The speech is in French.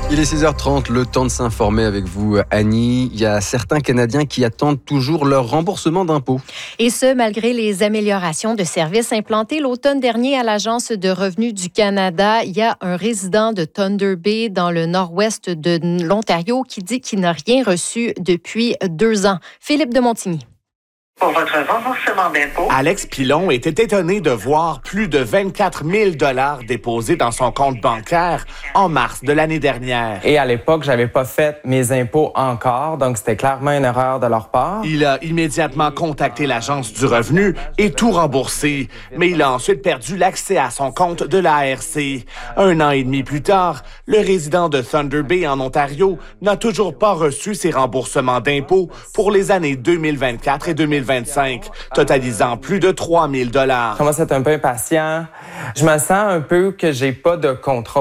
Il est 6h30, le temps de s'informer avec vous, Annie. Il y a certains Canadiens qui attendent toujours leur remboursement d'impôts. Et ce, malgré les améliorations de services implantées l'automne dernier à l'Agence de revenus du Canada. Il y a un résident de Thunder Bay, dans le nord-ouest de l'Ontario, qui dit qu'il n'a rien reçu depuis 2 ans. Philippe de Montigny. Pour votre remboursement d'impôt. Alex Pilon était étonné de voir plus de 24 000 $ déposés dans son compte bancaire en mars de l'année dernière. Et à l'époque, j'avais pas fait mes impôts encore, donc c'était clairement une erreur de leur part. Il a immédiatement contacté l'Agence du revenu et tout remboursé, mais il a ensuite perdu l'accès à son compte de l'ARC. 1 an et demi plus tard, le résident de Thunder Bay en Ontario n'a toujours pas reçu ses remboursements d'impôts pour les années 2024 et 2025, totalisant plus de 3 000 $. Je commence à être un peu impatient. Je me sens un peu que j'ai pas de contrôle.